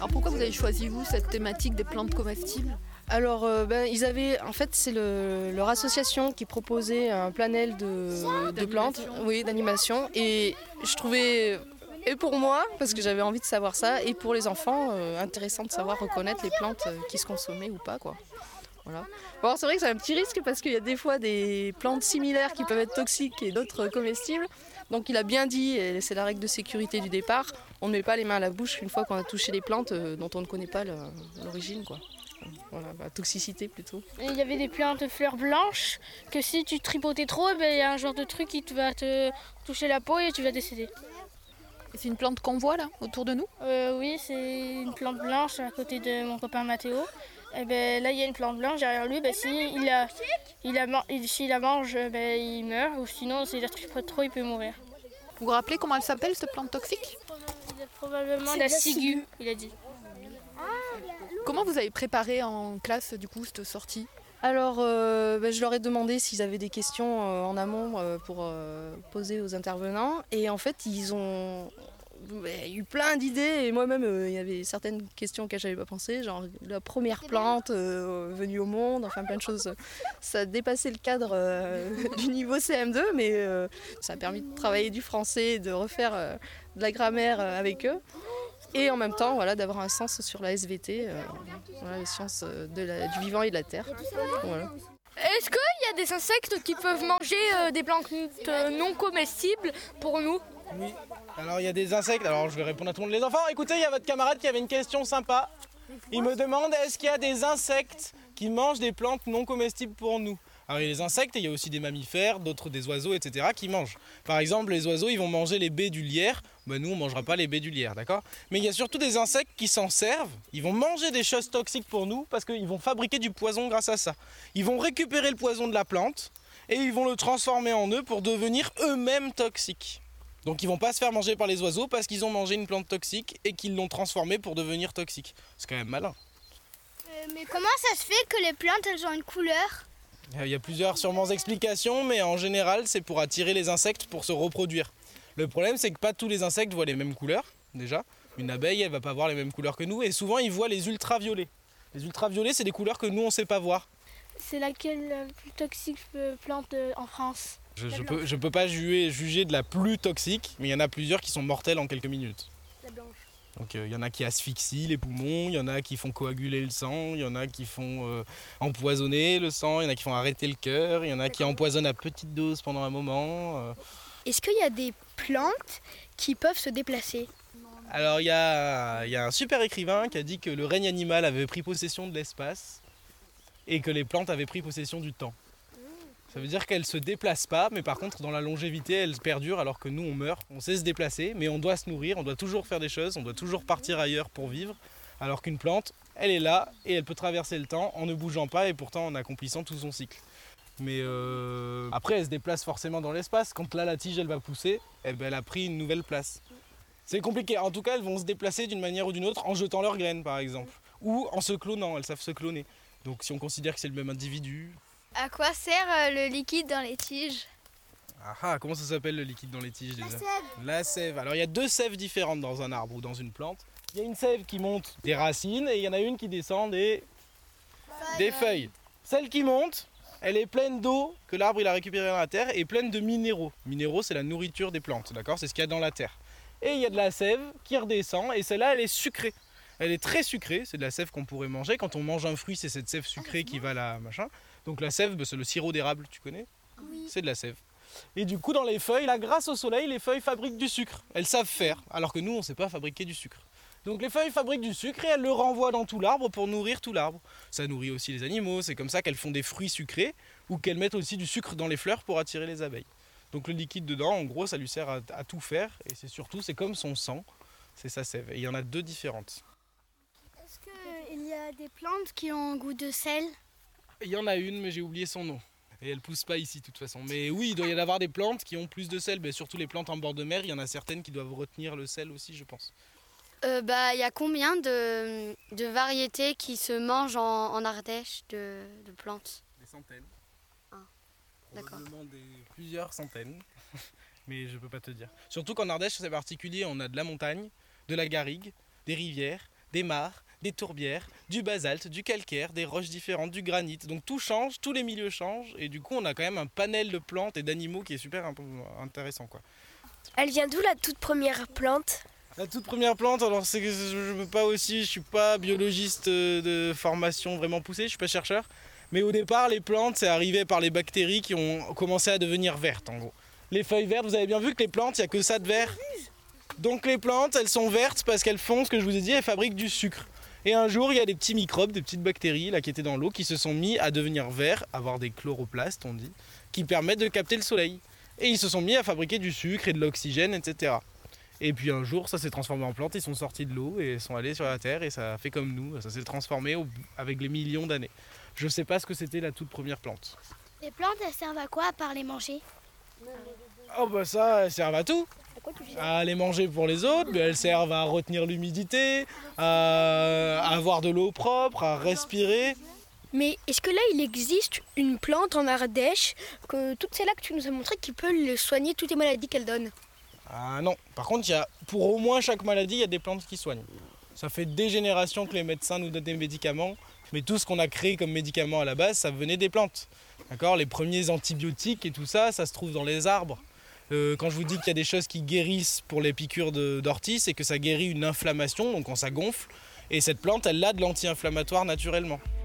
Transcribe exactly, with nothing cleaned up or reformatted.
Alors pourquoi vous avez choisi, vous, cette thématique des plantes comestibles ? Alors, euh, ben, ils avaient, en fait, c'est le, leur association qui proposait un panel de, de plantes, oui, d'animation. Et je trouvais, et pour moi, parce que j'avais envie de savoir ça, et pour les enfants, euh, intéressant de savoir reconnaître les plantes euh, qui se consommaient ou pas, quoi. Voilà. Bon, alors c'est vrai que c'est un petit risque parce qu'il y a des fois des plantes similaires qui peuvent être toxiques et d'autres comestibles. Donc il a bien dit, et c'est la règle de sécurité du départ, on ne met pas les mains à la bouche une fois qu'on a touché les plantes euh, dont on ne connaît pas le, l'origine, quoi. Voilà, la toxicité plutôt. Et il y avait des plantes de fleurs blanches que si tu tripotais trop, il ben, y a un genre de truc qui te va te toucher la peau et tu vas décéder. Et c'est une plante qu'on voit là, autour de nous ? euh, Oui, c'est une plante blanche à côté de mon copain Mathéo. Et ben, là, il y a une plante blanche derrière lui. Ben, si il la, il la, il, s'il la mange, ben, il meurt. Ou sinon, s'il la tripote trop, il peut mourir. Vous vous rappelez comment elle s'appelle, cette plante toxique ? C'est probablement la ciguë, il a dit. Comment vous avez préparé en classe, du coup, cette sortie ? Alors, euh, ben, je leur ai demandé s'ils avaient des questions euh, en amont euh, pour euh, poser aux intervenants. Et en fait, ils ont ben, eu plein d'idées. Et moi-même, euh, il y avait certaines questions auxquelles je n'avais pas pensé, genre la première plante euh, venue au monde, enfin plein de choses. Ça a dépassé le cadre euh, du niveau C M deux, mais euh, ça a permis de travailler du français, de refaire euh, de la grammaire euh, avec eux. Et en même temps, voilà, d'avoir un sens sur la S V T, euh, voilà, les sciences de la, du vivant et de la terre. Voilà. Est-ce qu'il y a des insectes qui peuvent manger euh, des plantes euh, non comestibles pour nous ? Oui, alors il y a des insectes, alors je vais répondre à tout le monde. Les enfants, écoutez, il y a votre camarade qui avait une question sympa. Il me demande, est-ce qu'il y a des insectes qui mangent des plantes non comestibles pour nous ? Alors il y a les insectes et il y a aussi des mammifères, d'autres des oiseaux, et cetera qui mangent. Par exemple, les oiseaux, ils vont manger les baies du lierre. Ben, nous, on ne mangera pas les baies du lierre, d'accord ? Mais il y a surtout des insectes qui s'en servent. Ils vont manger des choses toxiques pour nous parce qu'ils vont fabriquer du poison grâce à ça. Ils vont récupérer le poison de la plante et ils vont le transformer en eux pour devenir eux-mêmes toxiques. Donc ils vont pas se faire manger par les oiseaux parce qu'ils ont mangé une plante toxique et qu'ils l'ont transformée pour devenir toxique. C'est quand même malin. Euh, mais comment ça se fait que les plantes, elles ont une couleur ? Il y a plusieurs sûrement explications, mais en général, c'est pour attirer les insectes pour se reproduire. Le problème, c'est que pas tous les insectes voient les mêmes couleurs, déjà. Une abeille, elle va pas voir les mêmes couleurs que nous, et souvent, ils voient les ultraviolets. Les ultraviolets, c'est des couleurs que nous, on sait pas voir. C'est laquelle la plus toxique plante en France ? Je, je, peux, je peux pas juger, juger de la plus toxique, mais il y en a plusieurs qui sont mortelles en quelques minutes. La blanche. Donc il euh, y en a qui asphyxient les poumons, il y en a qui font coaguler le sang, il y en a qui font euh, empoisonner le sang, il y en a qui font arrêter le cœur, il y en a qui empoisonnent à petite dose pendant un moment. Euh. Est-ce qu'il y a des plantes qui peuvent se déplacer ? Alors il y a, y a un super écrivain qui a dit que le règne animal avait pris possession de l'espace et que les plantes avaient pris possession du temps. Ça veut dire qu'elles ne se déplacent pas, mais par contre dans la longévité elles perdurent alors que nous on meurt. On sait se déplacer, mais on doit se nourrir, on doit toujours faire des choses, on doit toujours partir ailleurs pour vivre. Alors qu'une plante, elle est là et elle peut traverser le temps en ne bougeant pas et pourtant en accomplissant tout son cycle. Mais euh, après elle se déplace forcément dans l'espace. Quand là la tige elle va pousser, eh ben, elle a pris une nouvelle place. C'est compliqué, en tout cas elles vont se déplacer d'une manière ou d'une autre en jetant leurs graines par exemple. Ou en se clonant, elles savent se cloner. Donc si on considère que c'est le même individu... À quoi sert euh, le liquide dans les tiges ? Ah ah, comment ça s'appelle le liquide dans les tiges déjà ? La sève. La sève. Alors il y a deux sèves différentes dans un arbre ou dans une plante. Il y a une sève qui monte des racines et il y en a une qui descend des, des feuilles. Celle qui monte, elle est pleine d'eau que l'arbre il a récupérée dans la terre et pleine de minéraux. Minéraux, c'est la nourriture des plantes, d'accord ? C'est ce qu'il y a dans la terre. Et il y a de la sève qui redescend et celle-là elle est sucrée. Elle est très sucrée, c'est de la sève qu'on pourrait manger. Quand on mange un fruit, c'est cette sève sucrée qui va là, machin. Donc la sève, c'est le sirop d'érable, tu connais ? Oui. C'est de la sève. Et du coup, dans les feuilles, là, grâce au soleil, les feuilles fabriquent du sucre. Elles savent faire, alors que nous, on ne sait pas fabriquer du sucre. Donc les feuilles fabriquent du sucre et elles le renvoient dans tout l'arbre pour nourrir tout l'arbre. Ça nourrit aussi les animaux, c'est comme ça qu'elles font des fruits sucrés ou qu'elles mettent aussi du sucre dans les fleurs pour attirer les abeilles. Donc le liquide dedans, en gros, ça lui sert à, à tout faire et c'est surtout, c'est comme son sang, c'est sa sève. Et il y en a deux différentes. Est-ce qu'il y a des plantes qui ont un goût de sel ? Il y en a une, mais j'ai oublié son nom. Et elle pousse pas ici de toute façon. Mais oui, il doit y en avoir des plantes qui ont plus de sel. Mais surtout les plantes en bord de mer, il y en a certaines qui doivent retenir le sel aussi, je pense. euh, bah, y a combien de, de variétés qui se mangent en, en Ardèche de, de plantes ? Des centaines. Ah, d'accord. Probablement des plusieurs centaines. Mais je peux pas te dire. Surtout qu'en Ardèche, c'est particulier. On a de la montagne, de la garrigue, des rivières, des mares, des tourbières, du basalte, du calcaire, des roches différentes, du granit. Donc tout change, tous les milieux changent et du coup on a quand même un panel de plantes et d'animaux qui est super intéressant, quoi. Elle vient d'où la toute première plante ? La toute première plante, alors c'est que je ne veux pas aussi, je suis pas biologiste de formation vraiment poussée, je suis pas chercheur. Mais au départ, les plantes, c'est arrivé par les bactéries qui ont commencé à devenir vertes, en gros. Les feuilles vertes, vous avez bien vu que les plantes, il n'y a que ça de vert. Donc les plantes, elles sont vertes parce qu'elles font ce que je vous ai dit, elles fabriquent du sucre. Et un jour, il y a des petits microbes, des petites bactéries là, qui étaient dans l'eau, qui se sont mis à devenir verts, avoir des chloroplastes, on dit, qui permettent de capter le soleil. Et ils se sont mis à fabriquer du sucre et de l'oxygène, et cetera. Et puis un jour, ça s'est transformé en plantes, ils sont sortis de l'eau et sont allés sur la terre et ça a fait comme nous, ça s'est transformé au, avec les millions d'années. Je ne sais pas ce que c'était la toute première plante. Les plantes, elles servent à quoi à part les manger ? Oh bah ça, elles servent à tout. À les manger pour les autres, mais elles servent à retenir l'humidité, à avoir de l'eau propre, à respirer. Mais est-ce que là, il existe une plante en Ardèche, que toutes celles-là que tu nous as montrées, qui peut soigner toutes les maladies qu'elle donne ? Ah non, par contre, il y a, pour au moins chaque maladie, il y a des plantes qui soignent. Ça fait des générations que les médecins nous donnent des médicaments, mais tout ce qu'on a créé comme médicaments à la base, ça venait des plantes. D'accord ? Les premiers antibiotiques et tout ça, ça se trouve dans les arbres. Euh, quand je vous dis qu'il y a des choses qui guérissent pour les piqûres de, d'ortie, c'est que ça guérit une inflammation, donc quand ça gonfle, et cette plante, elle a de l'anti-inflammatoire naturellement.